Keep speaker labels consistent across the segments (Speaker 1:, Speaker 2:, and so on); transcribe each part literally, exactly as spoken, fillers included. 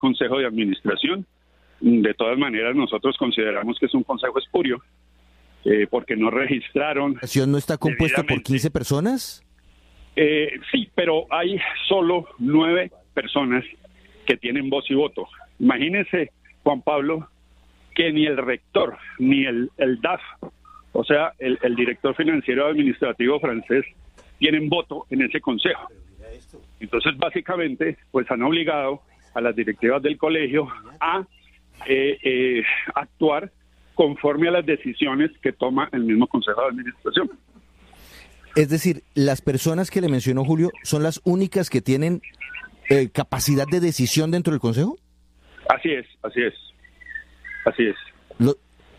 Speaker 1: consejo de administración. De todas maneras, nosotros consideramos que es un consejo espurio, eh, porque no registraron...
Speaker 2: ¿La acción no está compuesta por quince personas?
Speaker 1: Eh, sí, pero hay solo nueve personas que tienen voz y voto. Imagínese, Juan Pablo, que ni el rector, ni el, el D A F, o sea, el, el director financiero administrativo francés, tienen voto en ese consejo. Entonces, básicamente, pues han obligado a las directivas del colegio a eh, eh, actuar conforme a las decisiones que toma el mismo consejo de administración.
Speaker 2: Es decir, las personas que le mencionó Julio son las únicas que tienen eh, capacidad de decisión dentro del consejo.
Speaker 1: Así es, así es, así es.
Speaker 2: Lo...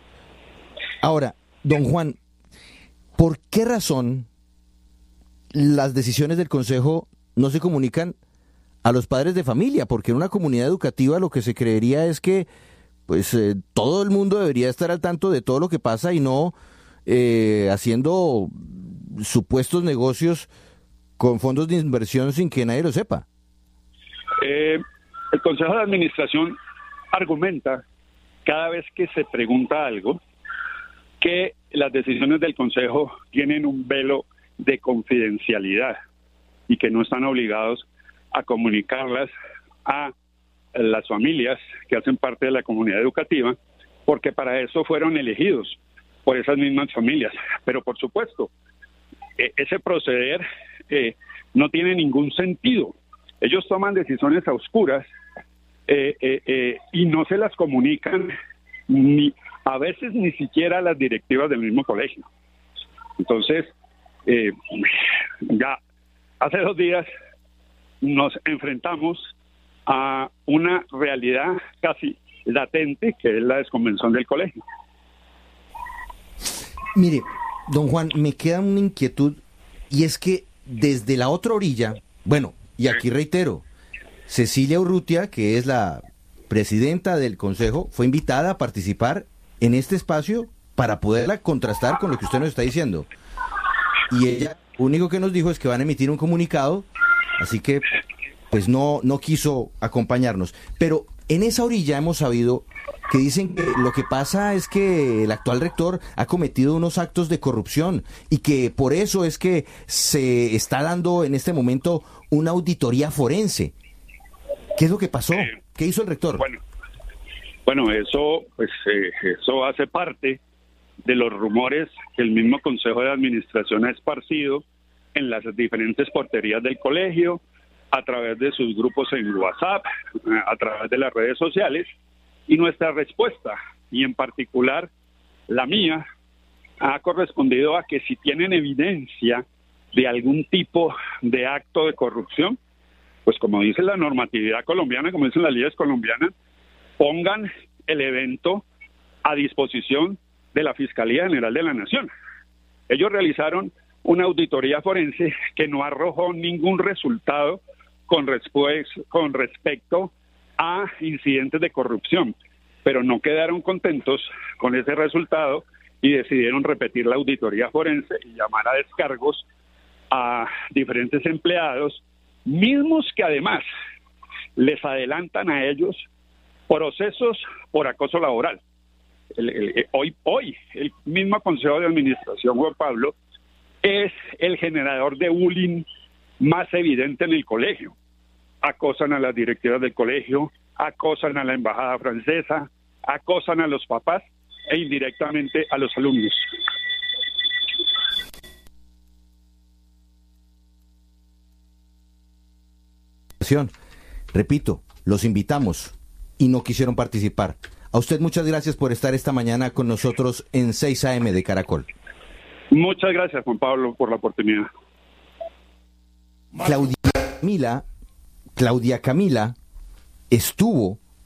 Speaker 2: Ahora, don Juan, ¿por qué razón las decisiones del consejo no se comunican a los padres de familia? Porque en una comunidad educativa lo que se creería es que pues eh, todo el mundo debería estar al tanto de todo lo que pasa y no eh, haciendo supuestos negocios con fondos de inversión sin que nadie lo sepa.
Speaker 1: Eh, el Consejo de Administración argumenta cada vez que se pregunta algo que las decisiones del Consejo tienen un velo de confidencialidad y que no están obligados a comunicarlas a las familias que hacen parte de la comunidad educativa, porque para eso fueron elegidos por esas mismas familias. Pero por supuesto, eh, ese proceder eh, no tiene ningún sentido. Ellos toman decisiones a oscuras eh, eh, eh, y no se las comunican ni a veces ni siquiera a las directivas del mismo colegio. Entonces, eh, ya hace dos días nos enfrentamos a una realidad casi latente, que es la desconvención del colegio.
Speaker 2: Mire, don Juan, me queda una inquietud, y es que desde la otra orilla, bueno, y aquí reitero, Cecilia Urrutia, que es la presidenta del consejo, fue invitada a participar en este espacio para poderla contrastar con lo que usted nos está diciendo. Y ella, lo único que nos dijo es que van a emitir un comunicado, así que pues no, no quiso acompañarnos. Pero en esa orilla hemos sabido que dicen que lo que pasa es que el actual rector ha cometido unos actos de corrupción y que por eso es que se está dando en este momento una auditoría forense. ¿Qué es lo que pasó? ¿Qué hizo el rector?
Speaker 1: Bueno, bueno eso, pues, eh, eso hace parte de los rumores que el mismo Consejo de Administración ha esparcido en las diferentes porterías del colegio, a través de sus grupos en WhatsApp, a través de las redes sociales, y nuestra respuesta, y en particular la mía, ha correspondido a que si tienen evidencia de algún tipo de acto de corrupción, pues como dice la normatividad colombiana, como dicen las leyes colombianas, pongan el evento a disposición de la Fiscalía General de la Nación. Ellos realizaron una auditoría forense que no arrojó ningún resultado con, con respecto a incidentes de corrupción, pero no quedaron contentos con ese resultado y decidieron repetir la auditoría forense y llamar a descargos a diferentes empleados, mismos que además les adelantan a ellos procesos por acoso laboral. El, el, hoy, hoy el mismo Consejo de Administración, Juan Pablo, es el generador de bullying más evidente en el colegio. Acosan a las directivas del colegio, acosan a la embajada francesa, acosan a los papás e indirectamente a los alumnos.
Speaker 2: Repito, los invitamos y no quisieron participar. A usted muchas gracias por estar esta mañana con nosotros en seis A M de Caracol.
Speaker 1: Muchas gracias, Juan Pablo, por la oportunidad.
Speaker 2: Claudia Camila, Claudia Camila estuvo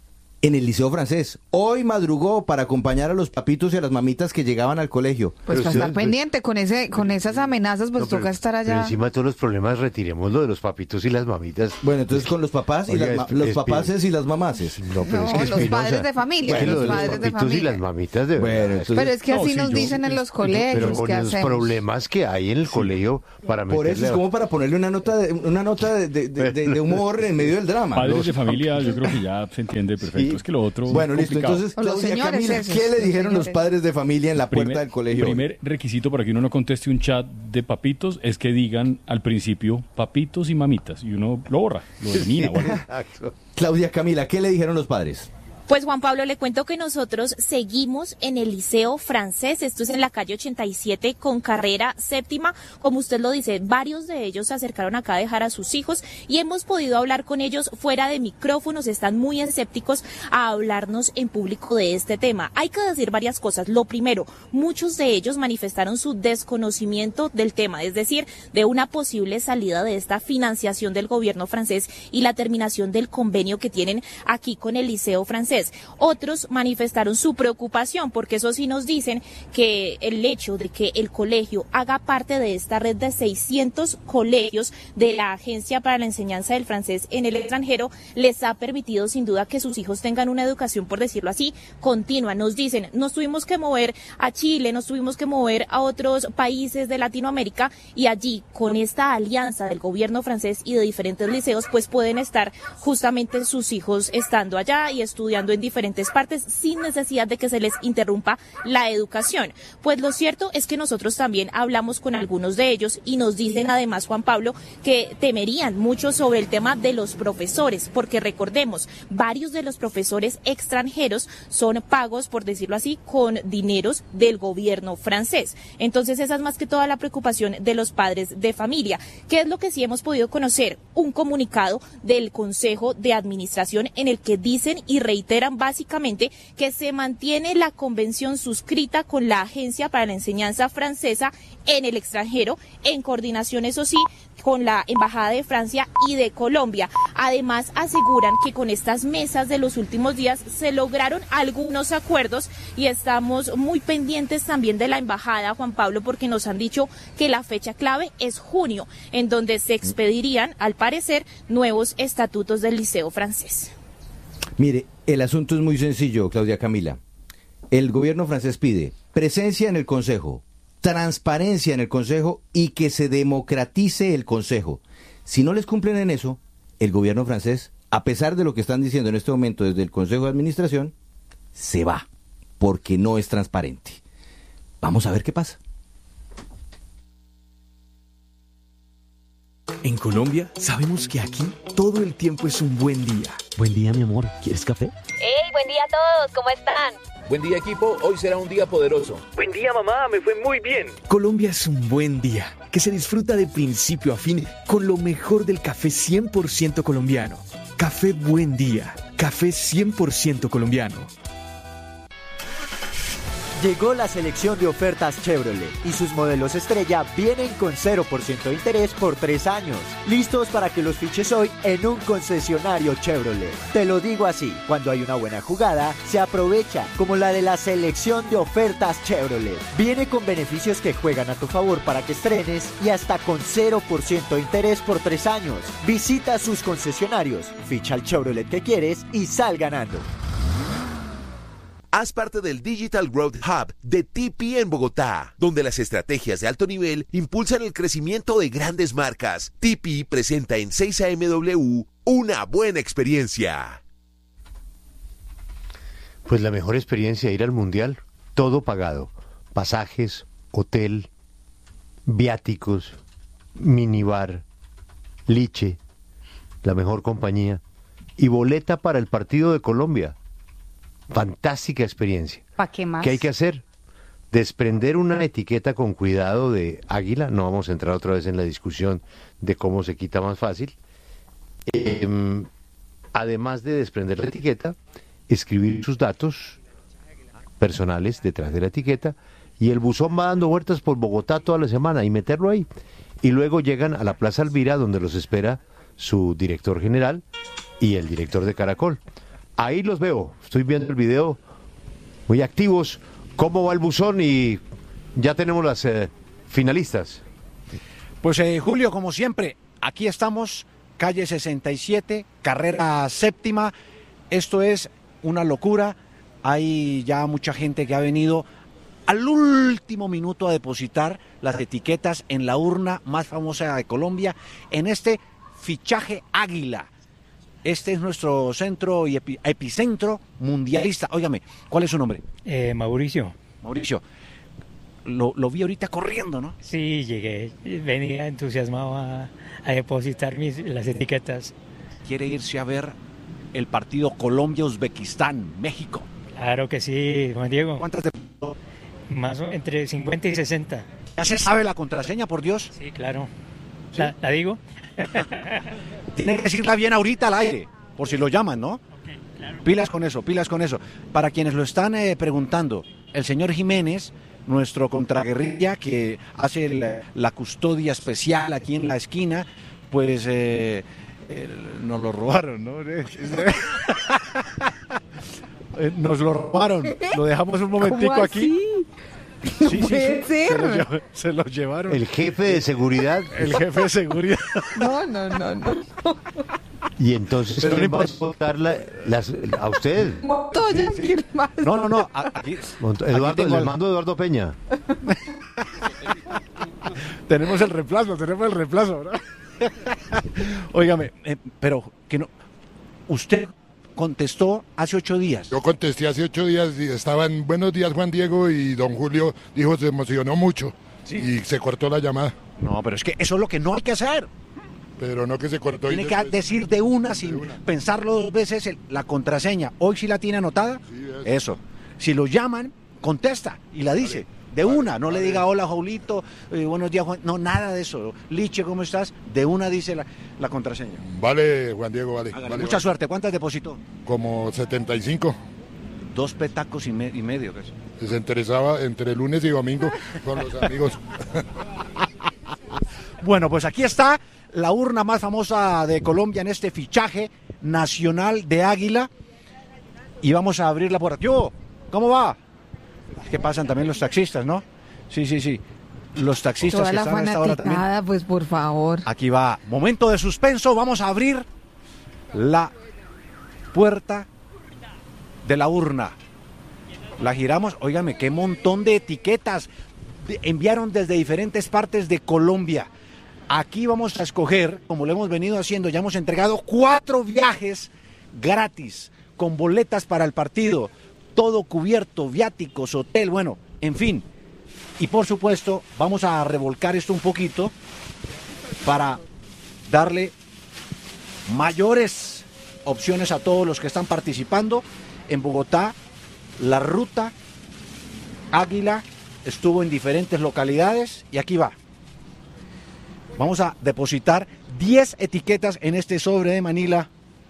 Speaker 2: en el Liceo Francés. Hoy madrugó para acompañar a los papitos y a las mamitas que llegaban al colegio.
Speaker 3: Pues para estar pendiente con ese con esas amenazas, pues
Speaker 4: No, pero-
Speaker 3: toca estar allá.
Speaker 4: Pero encima de todos los problemas, retiremos lo de los papitos y las mamitas.
Speaker 2: Bueno, entonces con los papás y
Speaker 4: Oiga,
Speaker 2: las ma-
Speaker 4: es-
Speaker 2: los
Speaker 4: es-
Speaker 2: papaces y las mamaces.
Speaker 4: No, pero
Speaker 3: No,
Speaker 4: es que
Speaker 3: los
Speaker 4: Espinosa-
Speaker 3: padres de familia,
Speaker 4: Bueno,
Speaker 3: los
Speaker 4: lo de
Speaker 3: padres de
Speaker 4: papitos y
Speaker 3: familia.
Speaker 4: las mamitas de
Speaker 2: Bueno,
Speaker 4: verdad.
Speaker 2: entonces-
Speaker 3: Pero es que
Speaker 5: No,
Speaker 3: así
Speaker 5: sí,
Speaker 3: nos
Speaker 5: yo-
Speaker 3: dicen en los colegios,
Speaker 4: Pero con
Speaker 3: ¿qué
Speaker 4: los
Speaker 3: hacemos?
Speaker 4: problemas que hay en el colegio para
Speaker 2: Por eso
Speaker 4: meterle
Speaker 2: es
Speaker 4: a-
Speaker 2: como para ponerle una nota de, una nota de, de- de- de- de humor en medio del drama.
Speaker 5: Padres
Speaker 2: Los-
Speaker 5: de familia, yo creo que ya se entiende perfecto.
Speaker 2: Sí.
Speaker 5: Es que lo otro.
Speaker 2: Bueno,
Speaker 5: es
Speaker 2: listo.
Speaker 5: complicado.
Speaker 2: Entonces,
Speaker 3: O los
Speaker 2: Claudia
Speaker 3: señores
Speaker 2: Camila,
Speaker 3: esos,
Speaker 2: ¿qué le
Speaker 3: los
Speaker 2: dijeron los
Speaker 3: señores.
Speaker 2: padres de familia en la puerta
Speaker 5: Primer-
Speaker 2: del colegio?
Speaker 5: El primer requisito para que uno no conteste un chat de papitos es que digan al principio papitos y mamitas y uno lo borra, lo elimina. o algo.
Speaker 4: Exacto.
Speaker 2: Claudia Camila, ¿qué le dijeron los padres?
Speaker 6: Pues Juan Pablo, le cuento que nosotros seguimos en el Liceo Francés, esto es en la calle ochenta y siete con carrera séptima, como usted lo dice, varios de ellos se acercaron acá a dejar a sus hijos y hemos podido hablar con ellos fuera de micrófonos, están muy escépticos a hablarnos en público de este tema. Hay que decir varias cosas. Lo primero, muchos de ellos manifestaron su desconocimiento del tema, es decir, de una posible salida de esta financiación del gobierno francés y la terminación del convenio que tienen aquí con el Liceo Francés. Otros manifestaron su preocupación porque eso sí nos dicen que el hecho de que el colegio haga parte de esta red de seiscientos colegios de la Agencia para la Enseñanza del Francés en el extranjero les ha permitido sin duda que sus hijos tengan una educación, por decirlo así, continua. Nos dicen, nos tuvimos que mover a Chile, nos tuvimos que mover a otros países de Latinoamérica y allí con esta alianza del gobierno francés y de diferentes liceos pues pueden estar justamente sus hijos estando allá y estudiando en diferentes partes sin necesidad de que se les interrumpa la educación. Pues lo cierto es que nosotros también hablamos con algunos de ellos y nos dicen además, Juan Pablo, que temerían mucho sobre el tema de los profesores, porque recordemos, varios de los profesores extranjeros son pagos, por decirlo así, con dineros del gobierno francés. Entonces esa es más que toda la preocupación de los padres de familia. ¿Qué es lo que sí hemos podido conocer? Un comunicado del Consejo de Administración en el que dicen y reiteran básicamente que se mantiene la convención suscrita con la Agencia para la Enseñanza Francesa en el extranjero, en coordinación, eso sí, con la Embajada de Francia y de Colombia. Además, aseguran que con estas mesas de los últimos días se lograron algunos acuerdos y estamos muy pendientes también de la Embajada, Juan Pablo, porque nos han dicho que la fecha clave es junio, en donde se expedirían, al parecer, nuevos estatutos del Liceo Francés.
Speaker 2: Mire, el asunto es muy sencillo, Claudia Camila. El gobierno francés pide presencia en el Consejo, transparencia en el Consejo y que se democratice el Consejo. Si no les cumplen en eso, el gobierno francés, a pesar de lo que están diciendo en este momento desde el Consejo de Administración, se va, porque no es transparente. Vamos a ver qué pasa.
Speaker 7: En Colombia sabemos que aquí todo el tiempo es un buen día.
Speaker 8: Buen día, mi amor. ¿Quieres café?
Speaker 9: ¡Hey, buen día a todos! ¿Cómo están?
Speaker 10: Buen día, equipo. Hoy será un día poderoso.
Speaker 7: Buen día, mamá. Me fue muy bien. Colombia es un buen día que se disfruta de principio a fin con lo mejor del café cien por ciento colombiano. Café Buen Día. Café cien por ciento colombiano.
Speaker 8: Llegó la selección de ofertas Chevrolet y sus modelos estrella vienen con cero por ciento de interés por tres años. Listos para que los fiches hoy en un concesionario Chevrolet. Te lo digo así, cuando hay una buena jugada, se aprovecha, como la de la selección de ofertas Chevrolet. Viene con beneficios que juegan a tu favor para que estrenes y hasta con cero por ciento de interés por tres años. Visita sus concesionarios, ficha el Chevrolet que quieres y sal ganando.
Speaker 11: Haz parte del Digital Growth Hub de T P en Bogotá, donde las estrategias de alto nivel impulsan el crecimiento de grandes marcas. T P presenta en seis A M W una buena experiencia.
Speaker 4: Pues la mejor experiencia, ir al Mundial, todo pagado. Pasajes, hotel, viáticos, minibar, liche, la mejor compañía y boleta para el partido de Colombia. Fantástica experiencia.
Speaker 3: ¿Para qué más?
Speaker 4: ¿Qué hay que hacer? Desprender una etiqueta con cuidado de águila. No vamos a entrar otra vez en la discusión de cómo se quita más fácil. Eh, además de desprender la etiqueta, escribir sus datos personales detrás de la etiqueta y el buzón va dando vueltas por Bogotá toda la semana y meterlo ahí. Y luego llegan a la Plaza Alvira donde los espera su director general y el director de Caracol. ahí los veo, estoy viendo el video, muy activos. ¿Cómo va el buzón? Y ya tenemos las eh, finalistas.
Speaker 12: Pues eh, Julio, como siempre, aquí estamos, calle sesenta y siete, carrera séptima. Esto es una locura. Hay ya mucha gente que ha venido al último minuto a depositar las etiquetas en la urna más famosa de Colombia, en este fichaje Águila. Este es nuestro centro y epi- epicentro mundialista. Óigame, ¿cuál es su nombre?
Speaker 13: Eh, Mauricio.
Speaker 12: Mauricio, lo, lo vi ahorita corriendo, ¿no?
Speaker 13: Sí, llegué. Venía entusiasmado a, a depositar mis, las etiquetas.
Speaker 12: Quiere irse a ver el partido Colombia-Uzbekistán, México.
Speaker 13: Claro que sí, Juan Diego.
Speaker 12: ¿Cuántas te...
Speaker 13: Más o entre cincuenta y sesenta.
Speaker 12: ¿Ya se sabe la contraseña, por Dios?
Speaker 13: Sí, claro. ¿Sí? ¿La, ¿La digo?
Speaker 12: Tiene que decirla bien ahorita al aire, por si lo llaman, ¿no?
Speaker 13: Okay, claro.
Speaker 12: Pilas con eso, pilas con eso. Para quienes lo están eh, preguntando, el señor Jiménez, nuestro contraguerrilla que hace la, la custodia especial aquí en la esquina, pues eh, eh, nos lo robaron, ¿no? Nos lo robaron, lo dejamos un momentico
Speaker 3: ¿Cómo
Speaker 12: aquí.
Speaker 3: así?
Speaker 12: Sí, sí,
Speaker 3: puede
Speaker 12: sí,
Speaker 3: ser.
Speaker 12: Se lo, llev- se lo llevaron.
Speaker 4: El jefe de seguridad.
Speaker 12: El jefe de seguridad.
Speaker 3: No, no, no, no.
Speaker 4: Y entonces,
Speaker 12: Pero
Speaker 4: ¿quién
Speaker 12: no
Speaker 4: va a
Speaker 12: importa.
Speaker 4: votar la- las, a usted?
Speaker 3: Montoya, ¿quién más?
Speaker 12: No, no, no. a- Aquí,
Speaker 4: Mont-
Speaker 12: aquí
Speaker 4: Eduardo,
Speaker 12: tengo
Speaker 4: le
Speaker 12: al-
Speaker 4: mando a Eduardo Peña.
Speaker 12: Tenemos el reemplazo, tenemos el reemplazo, ¿verdad? Óigame, eh, pero que no. Usted contestó hace ocho días.
Speaker 14: Yo contesté hace ocho días y estaban buenos días Juan Diego y don Julio dijo se emocionó mucho
Speaker 12: Sí.
Speaker 14: y se cortó la llamada.
Speaker 12: No, pero es que eso es lo que no hay que hacer.
Speaker 14: Pero no que se cortó. y
Speaker 12: Tiene que
Speaker 14: después-
Speaker 12: decir de una sin
Speaker 14: de una.
Speaker 12: pensarlo dos veces el- la contraseña. Hoy sí la tiene anotada.
Speaker 14: Sí, eso.
Speaker 12: Eso. Si lo llaman, contesta y la dice. De
Speaker 14: Vale,
Speaker 12: una, no
Speaker 14: vale.
Speaker 12: le diga hola Jaulito, eh, buenos días Juan, no, nada de eso. Liche, ¿cómo estás? De una dice la, la contraseña.
Speaker 14: Vale, Juan Diego, vale.
Speaker 12: Hágale,
Speaker 14: vale,
Speaker 12: mucha
Speaker 14: vale.
Speaker 12: suerte, ¿cuántas depositó?
Speaker 14: Como setenta y cinco.
Speaker 12: Dos petacos y, me- y medio. casi.
Speaker 14: Se interesaba entre lunes y domingo con los amigos.
Speaker 12: Bueno, pues aquí está la urna más famosa de Colombia en este fichaje nacional de Águila. Y vamos a abrirla por aquí. ¡Oh! ¿Cómo va? Es que pasan también los taxistas, ¿no? Sí, sí, sí. Los taxistas
Speaker 3: Toda
Speaker 12: que
Speaker 3: la
Speaker 12: están a esta hora también.
Speaker 3: fanaticada, pues por favor.
Speaker 12: Aquí va. Momento de suspenso. Vamos a abrir la puerta de la urna. La giramos. Óigame, qué montón de etiquetas de- enviaron desde diferentes partes de Colombia. Aquí vamos a escoger, como lo hemos venido haciendo, ya hemos entregado cuatro viajes gratis, con boletas para el partido, todo cubierto, viáticos, hotel, bueno, en fin. Y por supuesto, vamos a revolcar esto un poquito para darle mayores opciones a todos los que están participando. En Bogotá, la ruta Águila estuvo en diferentes localidades y aquí va. Vamos a depositar diez etiquetas en este sobre de Manila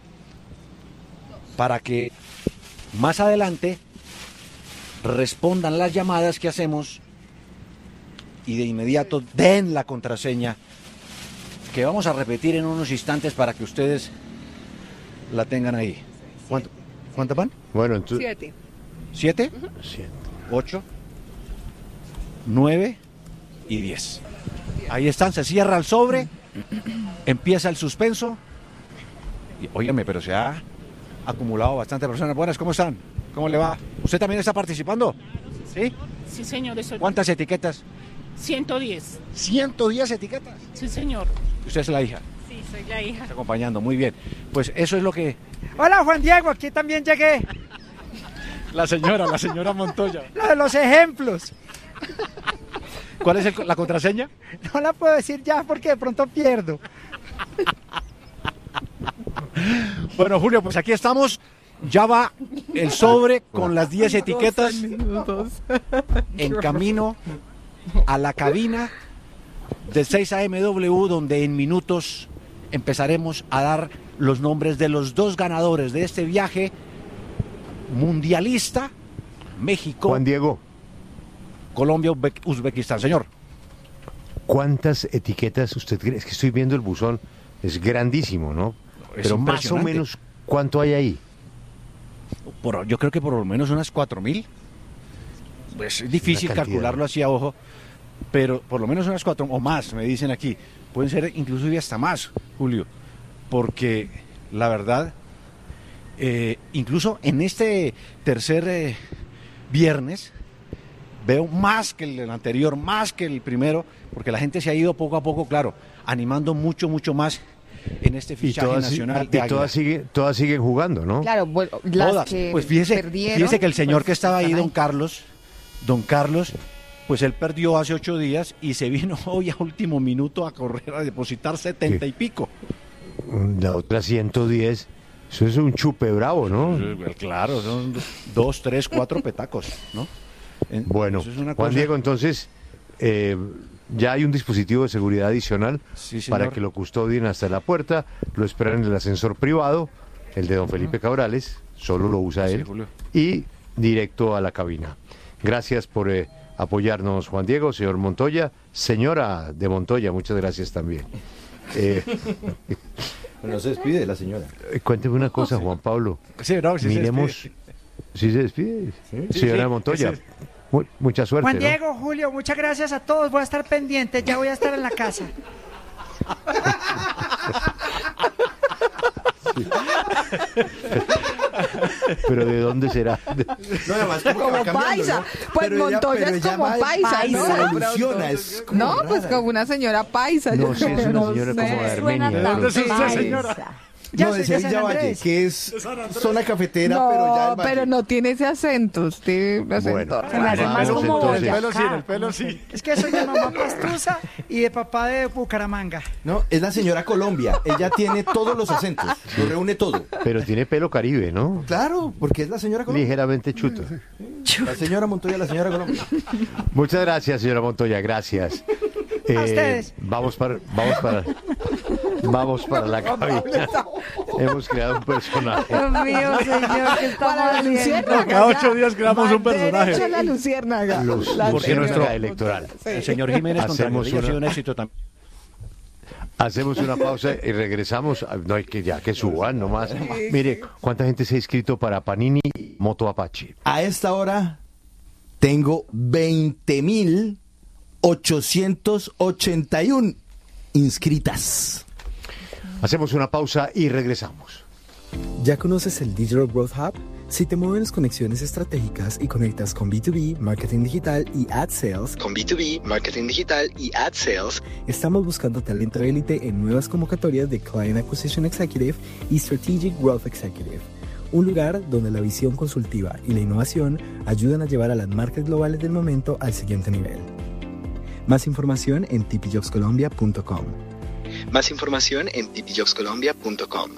Speaker 12: para que más adelante respondan las llamadas que hacemos y de inmediato den la contraseña que vamos a repetir en unos instantes para que ustedes la tengan ahí. ¿Cuánto, ¿Cuántas van?
Speaker 4: Bueno, entonces.
Speaker 3: Siete.
Speaker 12: ¿Siete?
Speaker 4: Siete.
Speaker 12: Ocho, nueve y diez. Ahí están, se cierra el sobre, empieza el suspenso. Y, óigame, pero se ha acumulado bastante personas. Buenas, ¿cómo están? ¿Cómo le va? ¿Usted también está participando? ¿Sí?
Speaker 15: Sí, señor. Eso...
Speaker 12: ¿Cuántas etiquetas?
Speaker 15: ciento diez.
Speaker 12: ciento diez etiquetas.
Speaker 15: Sí, señor.
Speaker 12: Usted es la hija.
Speaker 15: Sí, soy la hija.
Speaker 12: Está acompañando, muy bien. Pues eso es lo que...
Speaker 16: Hola Juan Diego, aquí también llegué.
Speaker 12: La señora, la señora Montoya.
Speaker 16: Lo de los ejemplos.
Speaker 12: ¿Cuál es el- la contraseña?
Speaker 16: No la puedo decir ya porque de pronto pierdo.
Speaker 12: Bueno, Julio, pues aquí estamos. Ya va el sobre con las diez etiquetas en camino a la cabina de seis A M W, donde en minutos empezaremos a dar los nombres de los dos ganadores de este viaje mundialista, México.
Speaker 4: Juan Diego.
Speaker 12: Colombia, Uzbe- Uzbekistán. Señor.
Speaker 4: ¿Cuántas etiquetas usted cree? Es que estoy viendo el buzón, es grandísimo, ¿no?
Speaker 12: Es
Speaker 4: Pero más o
Speaker 12: impresionante.
Speaker 4: menos, ¿cuánto hay ahí?
Speaker 12: por, yo creo que por lo menos unas cuatro mil. Pues es difícil calcularlo así a ojo, pero por lo menos unas cuatro o más, me dicen aquí. Pueden ser incluso y hasta más, Julio, porque la verdad, eh, incluso en este tercer eh, viernes, veo más que el anterior, más que el primero, porque la gente se ha ido poco a poco, claro, animando mucho, mucho más en este fichaje
Speaker 4: y todas,
Speaker 12: nacional.
Speaker 4: Y
Speaker 12: de
Speaker 4: todas, sigue, todas siguen jugando, ¿no?
Speaker 3: Claro, bueno, las
Speaker 12: Todas.
Speaker 3: que
Speaker 12: Pues fíjese,
Speaker 3: perdieron,
Speaker 12: fíjese que el señor
Speaker 3: pues,
Speaker 12: que estaba ahí,
Speaker 3: están
Speaker 12: don Carlos, don Carlos, pues él perdió hace ocho días y se vino hoy a último minuto a correr a depositar setenta y pico.
Speaker 4: La otra ciento diez, eso es un chupe bravo, ¿no?
Speaker 12: Claro, son dos, tres, cuatro petacos, ¿no? En,
Speaker 4: bueno,
Speaker 12: es una
Speaker 4: Juan
Speaker 12: cosa...
Speaker 4: Diego, entonces, eh, ya hay un dispositivo de seguridad adicional
Speaker 12: sí,
Speaker 4: para que lo custodien hasta la puerta, lo esperan en el ascensor privado, el de don Felipe Cabrales, solo lo usa
Speaker 12: sí,
Speaker 4: él,
Speaker 12: Julio.
Speaker 4: Y directo a la cabina. Gracias por eh, apoyarnos, Juan Diego, señor Montoya, señora de Montoya, muchas gracias también. Eh,
Speaker 2: no se despide la señora.
Speaker 4: Cuénteme una cosa, Juan Pablo.
Speaker 12: Sí, no, sí
Speaker 4: Miremos,
Speaker 12: se
Speaker 4: ¿sí se despide?
Speaker 16: Sí,
Speaker 4: Señora
Speaker 16: sí,
Speaker 4: Montoya,
Speaker 16: sí.
Speaker 4: mu- mucha suerte.
Speaker 16: Juan
Speaker 4: ¿no?
Speaker 16: Diego, Julio, muchas gracias a todos. Voy a estar pendiente, ya voy a estar en la casa.
Speaker 4: Pero ¿de dónde será?
Speaker 2: No, además como,
Speaker 3: como paisa. ¿No? Pues pero Montoya ella, es como
Speaker 2: va,
Speaker 3: paisa,
Speaker 2: paisa,
Speaker 3: ¿no?
Speaker 2: Evoluciona, es como
Speaker 3: no,
Speaker 2: rara.
Speaker 3: Pues como una señora paisa.
Speaker 4: No,
Speaker 3: yo
Speaker 4: sí,
Speaker 3: creo,
Speaker 4: es una
Speaker 3: no
Speaker 4: señora
Speaker 3: sé.
Speaker 4: como de Armenia.
Speaker 3: ¿De dónde es usted,
Speaker 12: señora?
Speaker 2: No, de Sevilla Valle, que es zona cafetera,
Speaker 3: no,
Speaker 2: pero ya el
Speaker 3: pero no tiene ese acento, usted
Speaker 4: Bueno,
Speaker 3: se me hace más
Speaker 4: como
Speaker 3: como
Speaker 12: el pelo sí, el pelo sí.
Speaker 16: Es que soy de mamá pastusa y de papá de Bucaramanga.
Speaker 2: No, es la señora Colombia. Ella tiene todos los acentos, lo reúne todo.
Speaker 4: Pero tiene pelo caribe, ¿no?
Speaker 2: Claro, porque es la señora Colombia.
Speaker 4: Ligeramente chuto.
Speaker 2: La señora Montoya, la señora Colombia.
Speaker 4: Muchas gracias, señora Montoya, gracias. Eh,
Speaker 16: a ustedes.
Speaker 4: Vamos para, vamos para, vamos para la cabina. Hemos creado un personaje.
Speaker 3: Dios mío, señor, que estamos para la luciérnaga.
Speaker 12: Cada ocho días creamos un personaje.
Speaker 3: Derecho a la luciérnaga.
Speaker 4: Luz,
Speaker 3: La
Speaker 4: porque nuestro
Speaker 3: señora.
Speaker 4: electoral.
Speaker 12: Sí. El señor Jiménez
Speaker 4: Hacemos
Speaker 12: contra ha sido
Speaker 4: una-
Speaker 12: un éxito también.
Speaker 4: Hacemos una pausa y regresamos. No hay que ya que suban nomás. Mire, ¿cuánta gente se ha inscrito para Panini Moto Apache?
Speaker 2: A esta hora tengo veinte mil ochocientos ochenta y uno inscritas.
Speaker 4: Hacemos una pausa y regresamos.
Speaker 17: ¿Ya conoces el Digital Growth Hub? Si te mueven las conexiones estratégicas y conectas con B dos B, marketing digital y ad sales, con B dos B, marketing digital y ad sales, estamos buscando talento élite en nuevas convocatorias de Client Acquisition Executive y Strategic Growth Executive. Un lugar donde la visión consultiva y la innovación ayudan a llevar a las marcas globales del momento al siguiente nivel. Más información en t p jobs colombia punto com. Más información en t p jobs colombia punto com.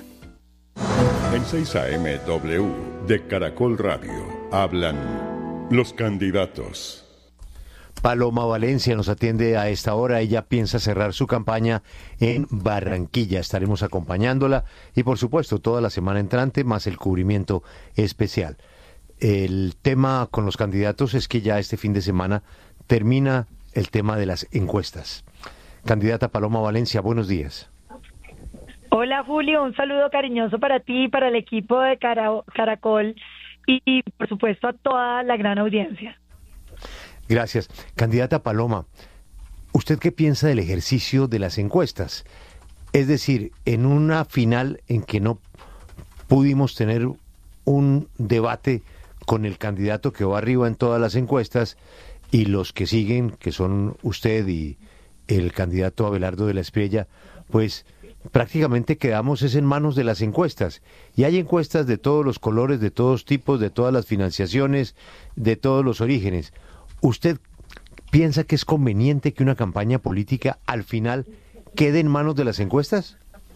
Speaker 18: En seis A M W de Caracol Radio hablan los candidatos.
Speaker 4: Paloma Valencia nos atiende a esta hora. Ella piensa cerrar su campaña en Barranquilla. Estaremos acompañándola y, por supuesto, toda la semana entrante, más el cubrimiento especial. El tema con los candidatos es que ya este fin de semana termina el tema de las encuestas. Candidata Paloma Valencia, buenos días.
Speaker 19: Hola Julio, un saludo cariñoso para ti y para el equipo de Cara- Caracol y, y por supuesto a toda la gran audiencia.
Speaker 4: Gracias. Candidata Paloma, ¿usted qué piensa del ejercicio de las encuestas? Es decir, en una final en que no pudimos tener un debate con el candidato que va arriba en todas las encuestas y los que siguen, que son usted y el candidato Abelardo de la Espriella, pues prácticamente quedamos es en manos de las encuestas. Y hay encuestas de todos los colores, de todos tipos, de todas las financiaciones, de todos los orígenes. ¿Usted piensa que es conveniente que una campaña política al final quede en manos de las encuestas?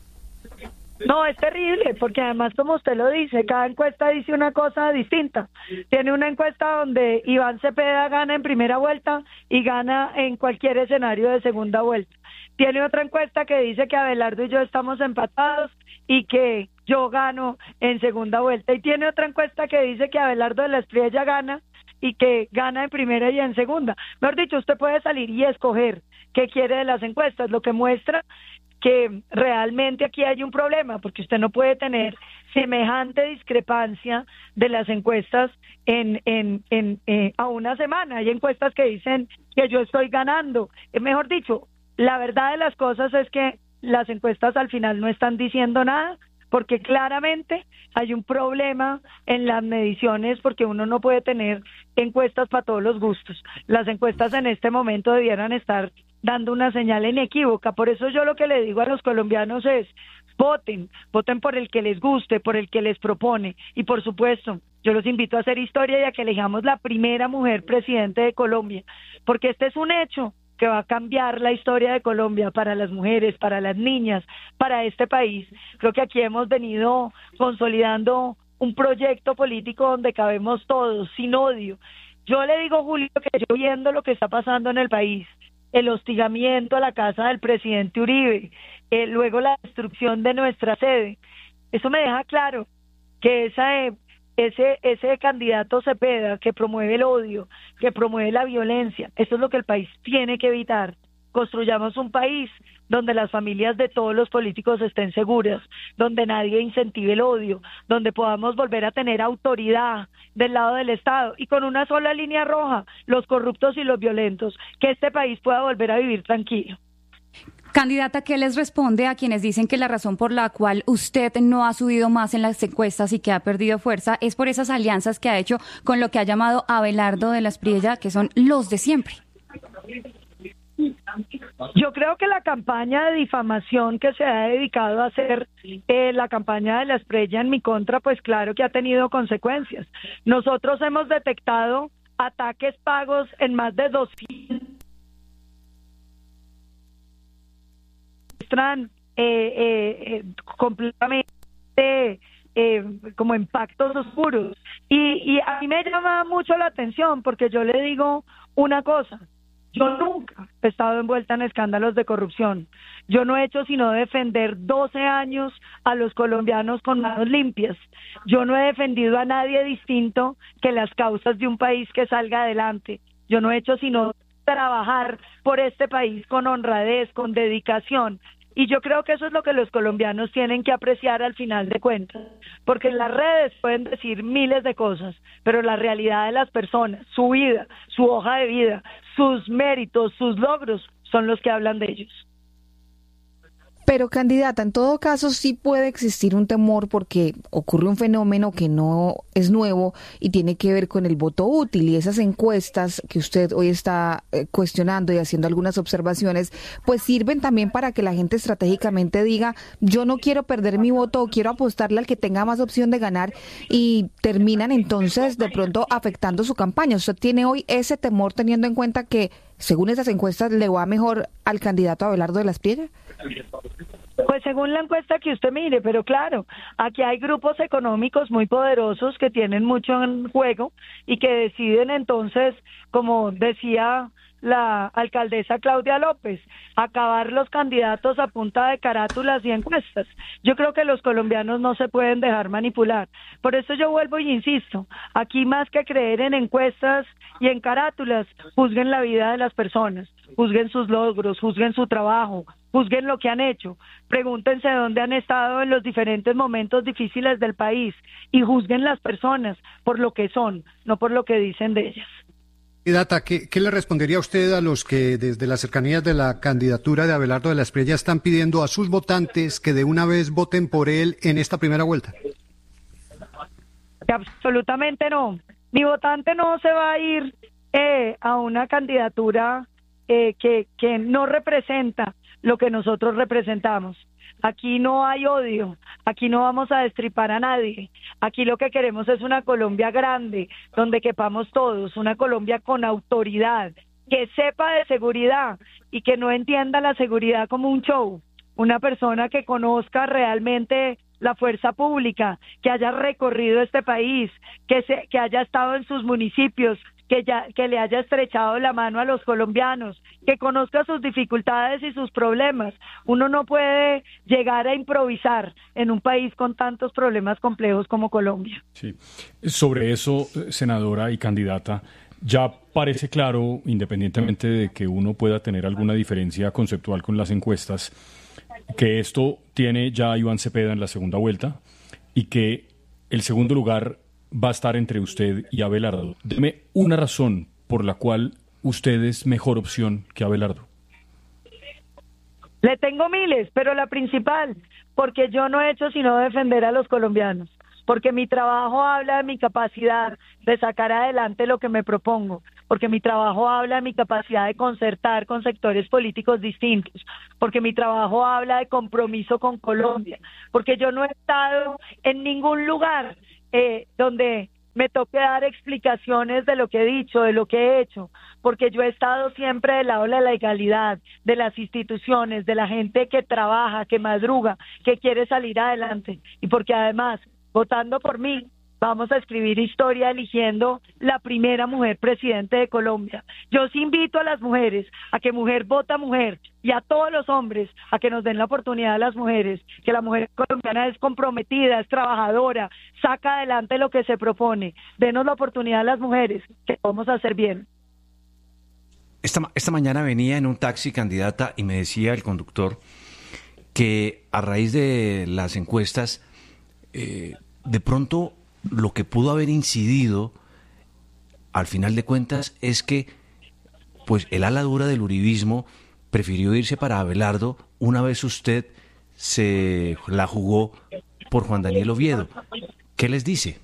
Speaker 19: No, es terrible, porque además, como usted lo dice, cada encuesta dice una cosa distinta. Tiene una encuesta donde Iván Cepeda gana en primera vuelta y gana en cualquier escenario de segunda vuelta. Tiene otra encuesta que dice que Abelardo y yo estamos empatados y que yo gano en segunda vuelta. Y tiene otra encuesta que dice que Abelardo de la Espriella gana y que gana en primera y en segunda. Mejor dicho, usted puede salir y escoger qué quiere de las encuestas, lo que muestra que realmente aquí hay un problema, porque usted no puede tener semejante discrepancia de las encuestas en, en, en eh, a una semana. Hay encuestas que dicen que yo estoy ganando. Eh, mejor dicho, la verdad de las cosas es que las encuestas al final no están diciendo nada, porque claramente hay un problema en las mediciones, porque uno no puede tener encuestas para todos los gustos. Las encuestas en este momento debieran estar dando una señal inequívoca. Por eso yo lo que le digo a los colombianos es: voten, voten por el que les guste, por el que les propone. Y por supuesto, yo los invito a hacer historia y a que elijamos la primera mujer presidente de Colombia, porque este es un hecho que va a cambiar la historia de Colombia para las mujeres, para las niñas, para este país. Creo que aquí hemos venido consolidando un proyecto político donde cabemos todos, sin odio. Yo le digo, Julio, que yo viendo lo que está pasando en el país, el hostigamiento a la casa del presidente Uribe, eh, luego la destrucción de nuestra sede, eso me deja claro que esa, eh, ese, ese candidato Cepeda que promueve el odio, que promueve la violencia, eso es lo que el país tiene que evitar. Construyamos un país donde las familias de todos los políticos estén seguras, donde nadie incentive el odio, donde podamos volver a tener autoridad del lado del Estado y con una sola línea roja, los corruptos y los violentos, que este país pueda volver a vivir tranquilo.
Speaker 20: Candidata, ¿qué les responde a quienes dicen que la razón por la cual usted no ha subido más en las encuestas y que ha perdido fuerza es por esas alianzas que ha hecho con lo que ha llamado Abelardo de la Espriella, que son los de siempre?
Speaker 19: Yo creo que la campaña de difamación que se ha dedicado a hacer eh, la campaña de la Espriella en mi contra, pues claro que ha tenido consecuencias. Nosotros hemos detectado ataques pagos en más de doscientos eh, eh, eh, completamente eh, como en pactos oscuros. Y, y a mí me llama mucho la atención porque yo le digo una cosa: yo nunca he estado envuelta en escándalos de corrupción. Yo no he hecho sino defender doce años a los colombianos con manos limpias. Yo no he defendido a nadie distinto que las causas de un país que salga adelante. Yo no he hecho sino trabajar por este país con honradez, con dedicación. Y yo creo que eso es lo que los colombianos tienen que apreciar al final de cuentas, porque en las redes pueden decir miles de cosas, pero la realidad de las personas, su vida, su hoja de vida, sus méritos, sus logros, son los que hablan de ellos.
Speaker 3: Pero, candidata, en todo caso sí puede existir un temor porque ocurre un fenómeno que no es nuevo y tiene que ver con el voto útil, y esas encuestas que usted hoy está eh, cuestionando y haciendo algunas observaciones, pues sirven también para que la gente estratégicamente diga: yo no quiero perder mi voto, quiero apostarle al que tenga más opción de ganar, y terminan entonces de pronto afectando su campaña. ¿Usted tiene hoy ese temor teniendo en cuenta que, según esas encuestas, le va mejor al candidato Abelardo de la Espriella?
Speaker 19: Pues según la encuesta que usted mire, pero claro, aquí hay grupos económicos muy poderosos que tienen mucho en juego y que deciden entonces, como decía la alcaldesa Claudia López, acabar los candidatos a punta de carátulas y encuestas. Yo creo que los colombianos no se pueden dejar manipular. Por eso yo vuelvo y insisto, aquí más que creer en encuestas y en carátulas, juzguen la vida de las personas, juzguen sus logros, juzguen su trabajo, juzguen lo que han hecho, pregúntense dónde han estado en los diferentes momentos difíciles del país y juzguen las personas por lo que son, no por lo que dicen de ellas.
Speaker 21: Candidata, ¿qué, ¿qué le respondería usted a los que desde las cercanías de la candidatura de Abelardo de la Espriella están pidiendo a sus votantes que de una vez voten por él en esta primera vuelta?
Speaker 19: Absolutamente no. Mi votante no se va a ir eh, a una candidatura eh, que, que no representa lo que nosotros representamos. Aquí no hay odio, aquí no vamos a destripar a nadie, aquí lo que queremos es una Colombia grande, donde quepamos todos, una Colombia con autoridad, que sepa de seguridad y que no entienda la seguridad como un show, una persona que conozca realmente la fuerza pública, que haya recorrido este país, que, se, que haya estado en sus municipios, que, ya, que le haya estrechado la mano a los colombianos, que conozca sus dificultades y sus problemas. Uno no puede llegar a improvisar en un país con tantos problemas complejos como Colombia.
Speaker 5: Sí. Sobre eso, senadora y candidata, ya parece claro, independientemente de que uno pueda tener alguna diferencia conceptual con las encuestas, que esto tiene ya a Iván Cepeda en la segunda vuelta y que el segundo lugar va a estar entre usted y Abelardo. Deme una razón por la cual usted es mejor opción que Abelardo.
Speaker 19: Le tengo miles, pero la principal, porque yo no he hecho sino defender a los colombianos, porque mi trabajo habla de mi capacidad de sacar adelante lo que me propongo, porque mi trabajo habla de mi capacidad de concertar con sectores políticos distintos, porque mi trabajo habla de compromiso con Colombia, porque yo no he estado en ningún lugar eh, donde me toque dar explicaciones de lo que he dicho, de lo que he hecho, porque yo he estado siempre del lado de la legalidad, de las instituciones, de la gente que trabaja, que madruga, que quiere salir adelante, y porque además, votando por mí, vamos a escribir historia eligiendo la primera mujer presidente de Colombia. Yo sí invito a las mujeres a que mujer vota mujer y a todos los hombres a que nos den la oportunidad a las mujeres, que la mujer colombiana es comprometida, es trabajadora, saca adelante lo que se propone. Denos la oportunidad a las mujeres, que vamos a hacer bien.
Speaker 12: Esta, esta mañana venía en un taxi, candidata, y me decía el conductor que a raíz de las encuestas, eh, de pronto lo que pudo haber incidido al final de cuentas es que pues el ala dura del uribismo prefirió irse para Abelardo una vez usted se la jugó por Juan Daniel Oviedo. ¿Qué les dice?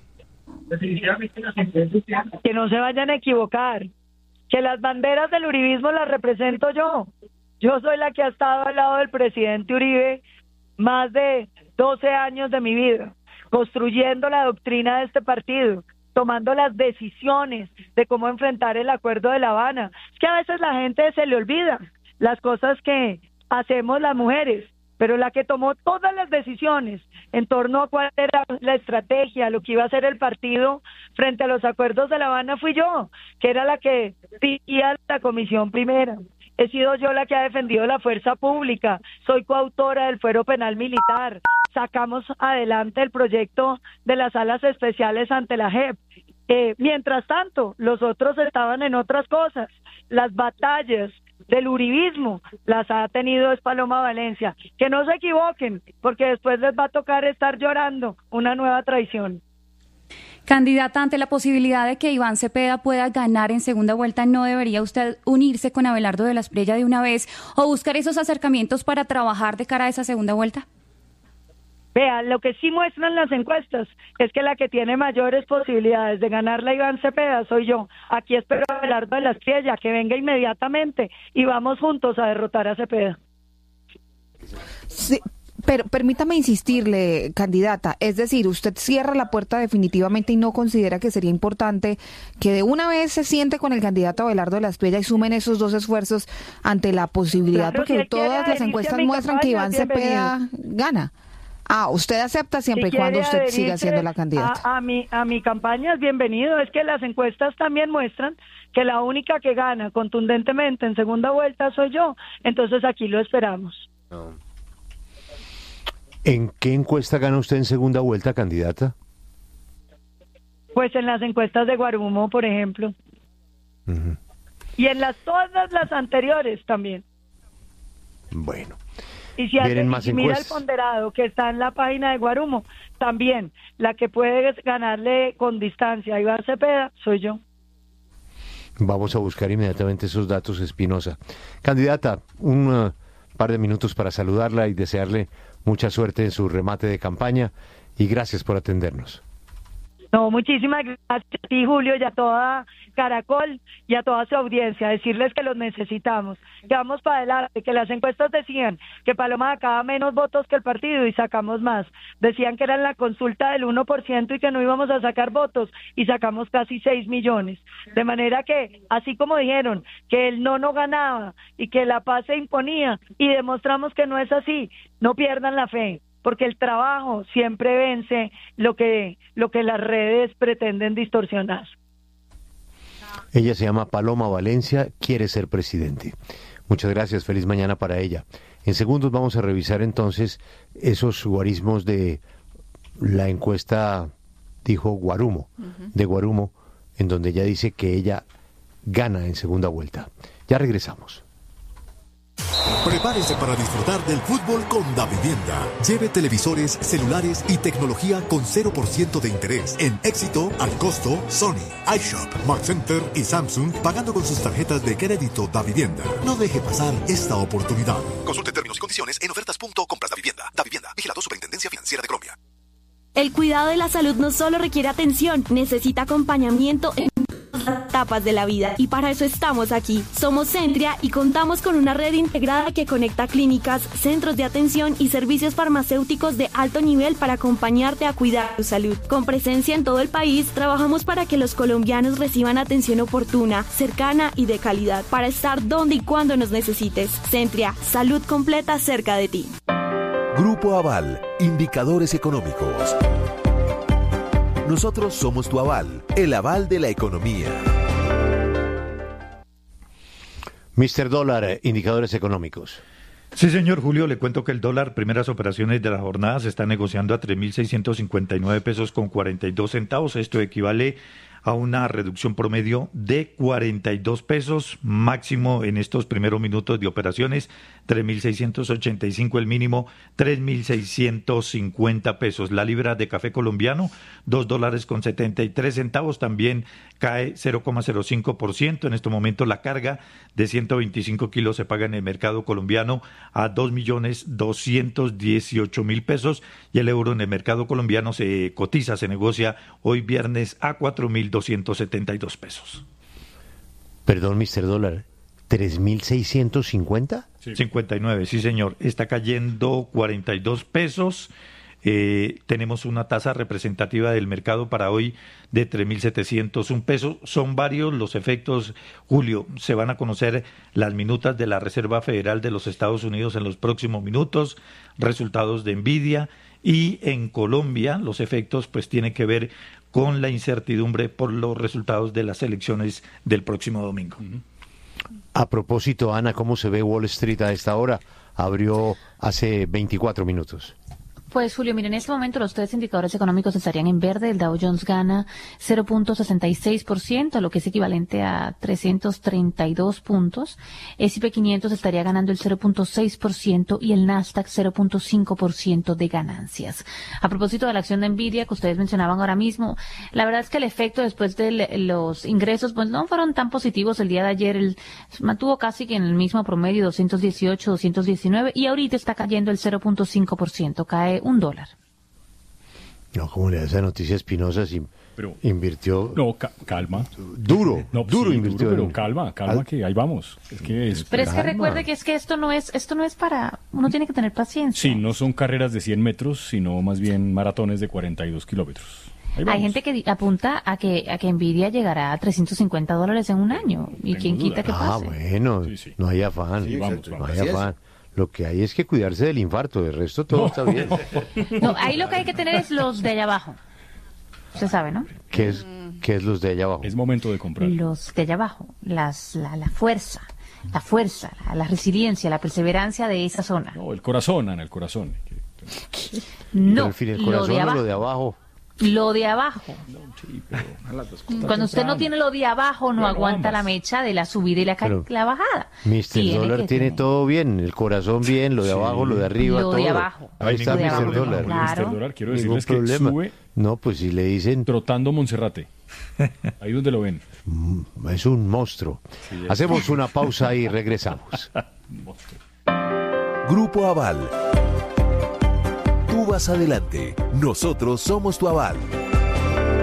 Speaker 19: Que no se vayan a equivocar, que las banderas del uribismo las represento yo. Yo soy la que ha estado al lado del presidente Uribe más de doce años de mi vida, construyendo la doctrina de este partido, tomando las decisiones de cómo enfrentar el acuerdo de La Habana. Es que a veces la gente se le olvida las cosas que hacemos las mujeres, pero la que tomó todas las decisiones en torno a cuál era la estrategia, lo que iba a hacer el partido frente a los acuerdos de La Habana fui yo, que era la que dirigía la comisión primera. He sido yo la que ha defendido la fuerza pública, soy coautora del fuero penal militar, sacamos adelante el proyecto de las salas especiales ante la J E P. Eh, mientras tanto, los otros estaban en otras cosas. Las batallas del uribismo las ha tenido es Paloma Valencia. Que no se equivoquen, porque después les va a tocar estar llorando una nueva traición.
Speaker 20: Candidata, ante la posibilidad de que Iván Cepeda pueda ganar en segunda vuelta, ¿no debería usted unirse con Abelardo de la Espriella de una vez o buscar esos acercamientos para trabajar de cara a esa segunda vuelta?
Speaker 19: Vea, lo que sí muestran las encuestas es que la que tiene mayores posibilidades de ganarla Iván Cepeda soy yo. Aquí espero a Abelardo de la Espriella que venga inmediatamente y vamos juntos a derrotar a Cepeda.
Speaker 3: Sí. Pero permítame insistirle, candidata, es decir, usted cierra la puerta definitivamente y no considera que sería importante que de una vez se siente con el candidato Abelardo de la Espriella y sumen esos dos esfuerzos ante la posibilidad,
Speaker 19: claro,
Speaker 3: porque
Speaker 19: si
Speaker 3: todas las encuestas muestran
Speaker 19: campaña,
Speaker 3: que Iván
Speaker 19: bienvenido.
Speaker 3: Cepeda gana. Ah, usted acepta siempre
Speaker 19: si
Speaker 3: y cuando usted
Speaker 19: adherirse
Speaker 3: siga siendo la candidata.
Speaker 19: A, a, mi, a mi campaña es bienvenido, es que las encuestas también muestran que la única que gana contundentemente en segunda vuelta soy yo, entonces aquí lo esperamos.
Speaker 4: No. ¿En qué encuesta gana usted en segunda vuelta, candidata?
Speaker 19: Pues en las encuestas de Guarumo, por ejemplo. Uh-huh. Y en las todas las anteriores también.
Speaker 4: Bueno.
Speaker 19: Y si hace, más y mira el ponderado que está en la página de Guarumo, también la que puede ganarle con distancia a Iván Cepeda soy yo.
Speaker 4: Vamos a buscar inmediatamente esos datos, Espinosa. Candidata, un uh, par de minutos para saludarla y desearle mucha suerte en su remate de campaña y gracias por atendernos.
Speaker 19: No, muchísimas gracias a ti, Julio, y a toda Caracol y a toda su audiencia. Decirles que los necesitamos, que vamos para adelante, que las encuestas decían que Paloma sacaba menos votos que el partido y sacamos más. Decían que era en la consulta del uno por ciento y que no íbamos a sacar votos y sacamos casi seis millones. De manera que, así como dijeron que el no no ganaba y que la paz se imponía y demostramos que no es así, no pierdan la fe, porque el trabajo siempre vence lo que, lo que las redes pretenden distorsionar.
Speaker 4: Ella se llama Paloma Valencia, quiere ser presidente. Muchas gracias, feliz mañana para ella. En segundos vamos a revisar entonces esos guarismos de la encuesta, dijo Guarumo, uh-huh. de Guarumo, en donde ella dice que ella gana en segunda vuelta. Ya regresamos.
Speaker 1: Prepárese para disfrutar del fútbol con Davivienda. Lleve televisores, celulares y tecnología con cero por ciento de interés en Éxito, Al Costo, Sony, iShop, Mark Center y Samsung, pagando con sus tarjetas de crédito Davivienda. No deje pasar esta oportunidad. Consulte términos y condiciones en ofertas punto compras davivienda. Davivienda, vigilado Superintendencia Financiera de Colombia.
Speaker 22: El cuidado de la salud no solo requiere atención, necesita acompañamiento en todas las etapas de la vida. Y para eso estamos aquí. Somos Centria y contamos con una red integrada que conecta clínicas, centros de atención y servicios farmacéuticos de alto nivel para acompañarte a cuidar tu salud. Con presencia en todo el país, trabajamos para que los colombianos reciban atención oportuna, cercana y de calidad, para estar donde y cuando nos necesites. Centria, salud completa cerca de ti.
Speaker 11: Grupo Aval, indicadores económicos. Nosotros somos tu aval, el aval de la economía.
Speaker 4: mister Dólar, indicadores económicos.
Speaker 23: Sí, señor Julio, le cuento que el dólar, primeras operaciones de la jornada, se está negociando a tres mil seiscientos cincuenta y nueve pesos con cuarenta y dos centavos. Esto equivale a una reducción promedio de cuarenta y dos pesos, máximo en estos primeros minutos de operaciones, tres mil seiscientos ochenta y cinco el mínimo, tres mil seiscientos cincuenta pesos. La libra de café colombiano, dos dólares con setenta y tres centavos, también cae cero coma cero cinco por ciento. En este momento la carga de ciento veinticinco kilos se paga en el mercado colombiano a dos millones doscientos dieciocho mil pesos y el euro en el mercado colombiano se cotiza, se negocia hoy viernes a cuatro mil doscientos setenta y dos pesos.
Speaker 4: Perdón, mister Dólar, ¿tres mil seiscientos cincuenta?
Speaker 23: Sí. cincuenta y nueve, sí señor. Está cayendo cuarenta y dos pesos. Eh, tenemos una tasa representativa del mercado para hoy de tres mil setecientos un pesos. Son varios los efectos, Julio. Se van a conocer las minutas de la Reserva Federal de los Estados Unidos en los próximos minutos, resultados de Nvidia, y en Colombia los efectos pues tienen que ver con la incertidumbre por los resultados de las elecciones del próximo domingo.
Speaker 4: A propósito, Ana, ¿cómo se ve Wall Street a esta hora? Abrió hace veinticuatro minutos.
Speaker 24: Pues Julio, mire, en este momento los tres indicadores económicos estarían en verde. El Dow Jones gana cero punto sesenta y seis por ciento, lo que es equivalente a trescientos treinta y dos puntos. ese y pe quinientos estaría ganando el cero punto seis por ciento y el Nasdaq cero punto cinco por ciento de ganancias. A propósito de la acción de Nvidia que ustedes mencionaban ahora mismo, la verdad es que el efecto después de los ingresos pues no fueron tan positivos el día de ayer. El, mantuvo casi que en el mismo promedio, doscientos dieciocho, doscientos diecinueve, y ahorita está cayendo el cero punto cinco por ciento, cae un dólar.
Speaker 4: No, como le da esa noticia Espinosa, si pero, invirtió...
Speaker 5: No, ca calma.
Speaker 4: Duro,
Speaker 5: no,
Speaker 4: duro
Speaker 5: sí,
Speaker 4: invirtió.
Speaker 5: Duro, pero calma, calma, que ahí vamos. Es que es,
Speaker 24: pero es que recuerde que es que esto no es, esto no es para... Uno tiene que tener paciencia.
Speaker 5: Sí, no son carreras de cien metros, sino más bien maratones de cuarenta y dos kilómetros.
Speaker 24: Hay gente que apunta a que a que Nvidia llegará a trescientos cincuenta dólares en un año. ¿Y quién quita que pase?
Speaker 4: Ah, bueno, sí, sí. No hay afán. Sí, vamos, vamos. No hay afán. Lo que hay es que cuidarse del infarto, del resto todo no. está bien.
Speaker 24: No, ahí lo que hay que tener es los de allá abajo. Usted sabe, ¿no?
Speaker 4: ¿Qué es, qué es los de allá abajo?
Speaker 5: Es momento de comprar.
Speaker 24: Los de allá abajo, las, la, la fuerza, la fuerza, la, la resiliencia, la perseverancia de esa zona.
Speaker 5: No, el corazón, Ana, el corazón.
Speaker 24: No,
Speaker 4: en fin, el corazón lo de abajo. Lo de abajo.
Speaker 24: Lo de abajo. No, sí, pero cuando usted no tiene lo de abajo, no, no aguanta no, la mecha de la subida y la, pero, la bajada.
Speaker 4: mister Dólar tiene tener. todo bien, el corazón bien, lo de sí. abajo, lo de arriba,
Speaker 24: lo
Speaker 4: todo.
Speaker 24: de abajo.
Speaker 4: Ahí está mister Dólar.
Speaker 24: Claro.
Speaker 5: mister Dólar, quiero decirles que
Speaker 4: problema.
Speaker 5: sube.
Speaker 4: No, pues si le dicen...
Speaker 5: Trotando Monserrate. Ahí donde lo ven.
Speaker 4: Es un monstruo. Sí, es. Hacemos una pausa y regresamos.
Speaker 11: Grupo Aval. Tú vas adelante. Nosotros somos tu aval.